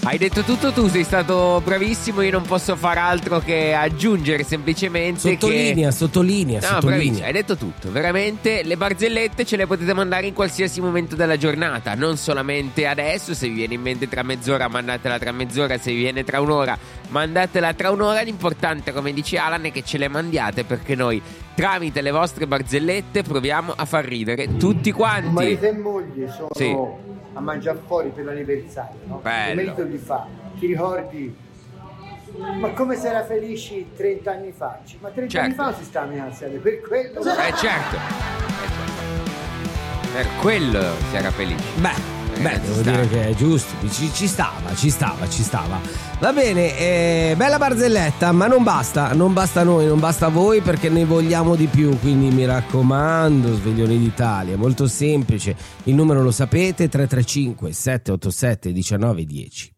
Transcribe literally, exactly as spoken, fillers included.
Hai detto tutto tu, sei stato bravissimo, io non posso far altro che aggiungere semplicemente Sottolinea, che... sottolinea, No, sottolinea. bravissimo, hai detto tutto, veramente le barzellette ce le potete mandare in qualsiasi momento della giornata, non solamente adesso, se vi viene in mente tra mezz'ora mandatela tra mezz'ora, se vi viene tra un'ora mandatela tra un'ora, l'importante come dice Alan è che ce le mandiate perché noi tramite le vostre barzellette proviamo a far ridere tutti quanti. Marito e moglie sono Sì. a mangiare fuori per l'anniversario, no? Bello. Il marito gli fa, ti ricordi? Ma come si era felici trenta anni fa? Dice, ma trenta Certo. anni fa non si stava in alzare, per quello. Eh certo, eh, certo. Per quello si era felice. Beh, Eh, beh, ci devo sta. dire che è giusto, ci, ci stava, ci stava, ci stava. Va bene, eh, bella barzelletta, ma non basta, non basta a noi, non basta a voi perché ne vogliamo di più, quindi mi raccomando, Sveglioni d'Italia, è molto semplice, il numero lo sapete, tre tre cinque sette otto sette uno nove uno zero.